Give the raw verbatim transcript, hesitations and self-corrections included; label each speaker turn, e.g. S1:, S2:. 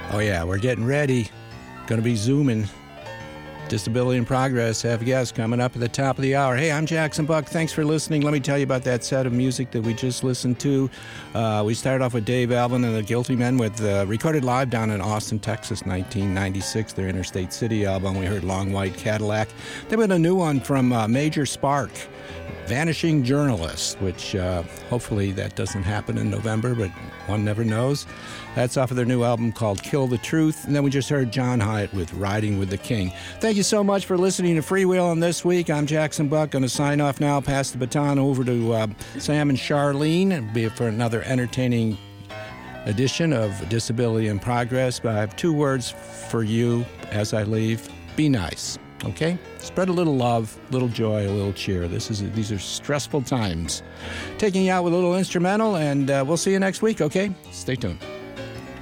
S1: Oh, yeah, we're getting ready. Going to be zooming. Disability in Progress. Have guests coming up at the top of the hour. Hey, I'm Jackson Buck. Thanks for listening. Let me tell you about that set of music that we just listened to. Uh, we started off with Dave Alvin and the Guilty Men, with uh, recorded live down in Austin, Texas, nineteen ninety-six, their Interstate City album. We heard Long White Cadillac. Then we had a new one from uh, Major Spark, Vanishing Journalist, which uh, hopefully that doesn't happen in November, but one never knows. That's off of their new album called Kill the Truth. And then we just heard John Hyatt with Riding with the King. Thank you so much for listening to Freewheelin' this week. I'm Jackson Buck. Going to sign off now, pass the baton over to uh, Sam and Charlene. It'll be for another entertaining edition of Disability in Progress. But I have two words for you as I leave. Be nice. Okay? Spread a little love, a little joy, a little cheer. This is These are stressful times. Taking you out with a little instrumental, and uh, we'll see you next week, okay? Stay tuned.